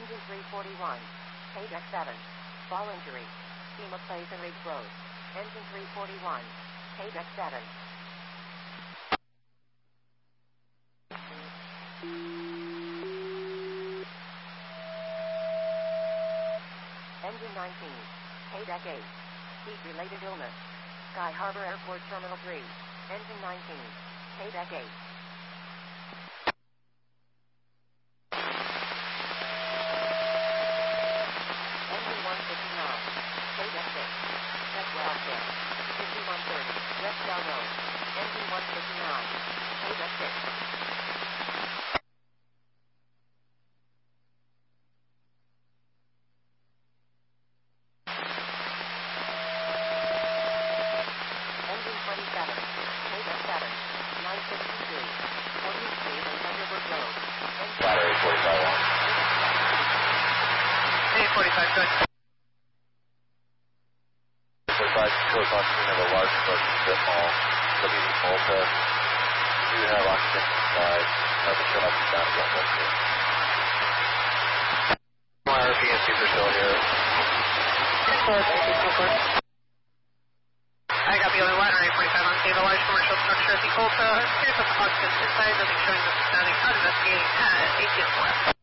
Engine 341. Deck 7. Ball injury. SEMA plays and Ridge Road. Engine 341. Deck 7. Engine 19. Deck 8. Heat-related illness. Sky Harbor Airport Terminal 3. Engine 19. Deck 8. Engine 159. Deck 6. Westwell 6. 5130. Westwell Road. Engine 159. Deck 6. Engine 27. Deck 7. 962. 14th Street and Thunderbird Road. Battery 45 on. Hey, 45, good. 45, Coast Oxygen have a large production strip mall. WD Malta. Do have oxygen inside. Have to shut up and down about that too. RP and Super still here. I got the other ladder, 845 on cable, large commercial structure at the Ulta. Here's what the occupants inside, nothing showing the surrounding, not investigating at ATS West.